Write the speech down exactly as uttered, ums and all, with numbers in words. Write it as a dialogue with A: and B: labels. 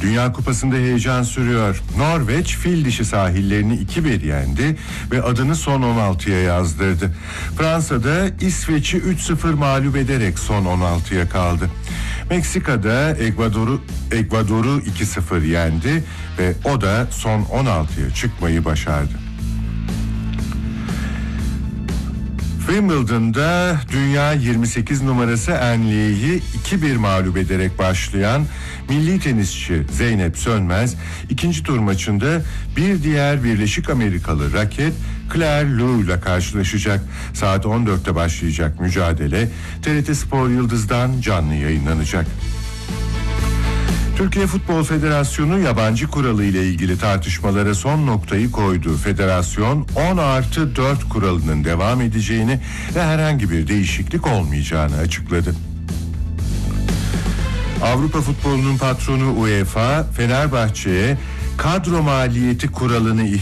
A: Dünya Kupası'nda heyecan sürüyor. Norveç fil dişi sahillerini iki bir yendi ve adını son on altıya yazdırdı. Fransa'da İsveç'i üç sıfır mağlup ederek son on altıya kaldı. Meksika'da Ekvador'u Ekvador'u iki sıfır yendi ve o da son on altıya çıkmayı başardı. Wimbledon'da dünya yirmi sekiz numarası Enli'yi iki bir mağlup ederek başlayan milli tenisçi Zeynep Sönmez ikinci tur maçında bir diğer Birleşik Amerikalı raket Claire Liu ile karşılaşacak. Saat on dörtte başlayacak mücadele T R T Spor Yıldız'dan canlı yayınlanacak. Türkiye Futbol Federasyonu yabancı kuralı ile ilgili tartışmalara son noktayı koydu. Federasyon on artı dört kuralının devam edeceğini ve herhangi bir değişiklik olmayacağını açıkladı. Avrupa futbolunun patronu UEFA, Fenerbahçe'ye kadro maliyeti kuralını